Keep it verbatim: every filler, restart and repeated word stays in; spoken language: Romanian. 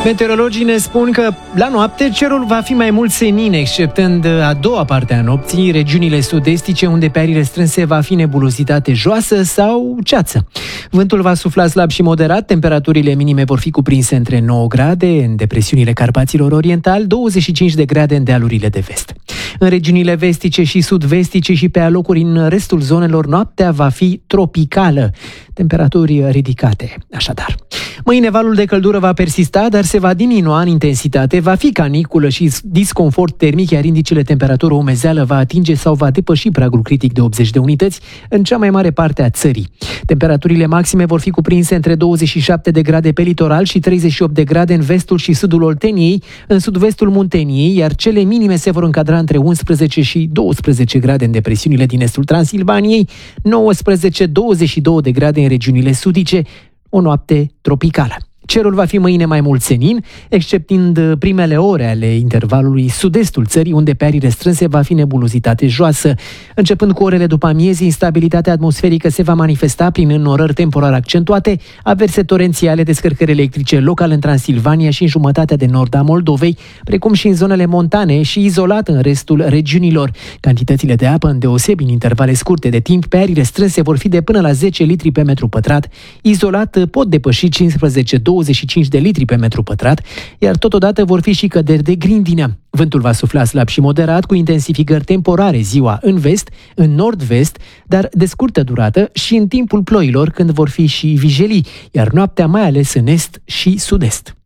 Meteorologii ne spun că la noapte cerul va fi mai mult senin, exceptând a doua parte a nopții, regiunile sud-estice, unde pe arii restrânse va fi nebulozitate joasă sau ceață. Vântul va sufla slab și moderat, temperaturile minime vor fi cuprinse între nouă grade în depresiunile Carpaților Orientali, douăzeci și cinci de grade în dealurile de vest. În regiunile vestice și sud-vestice și pe alocuri în restul zonelor, noaptea va fi tropicală, temperaturi ridicate, așadar. Mâine valul de căldură va persista, dar se va diminua în intensitate, va fi caniculă și disconfort termic, iar indicele temperatură umezeală va atinge sau va depăși pragul critic de optzeci de unități în cea mai mare parte a țării. Temperaturile maxime vor fi cuprinse între douăzeci și șapte de grade pe litoral și treizeci și opt de grade în vestul și sudul Olteniei, în sud-vestul Munteniei, iar cele minime se vor încadra între unsprezece și douăsprezece grade în depresiunile din estul Transilvaniei, nouăsprezece douăzeci și două de grade în regiunile sudice, o noapte tropicală. Cerul va fi mâine mai mult senin, exceptând primele ore ale intervalului sud-estul țării, unde pe arii restrânse va fi nebulozitate joasă. Începând cu orele după amiezii, instabilitatea atmosferică se va manifesta prin înnorări temporar accentuate, averse torențiale, descărcări electrice local în Transilvania și în jumătatea de nord a Moldovei, precum și în zonele montane și izolat în restul regiunilor. Cantitățile de apă, îndeosebi în intervale scurte de timp, pe arii restrânse vor fi de până la zece litri pe metru pătrat, izolat pot depăși cincisprezece douăzeci și cinci de litri pe metru pătrat, iar totodată vor fi și căderi de grindină. Vântul va sufla slab și moderat, cu intensificări temporare ziua în vest, în nord-vest, dar de scurtă durată și în timpul ploilor, când vor fi și vijelii, iar noaptea mai ales în est și sud-est.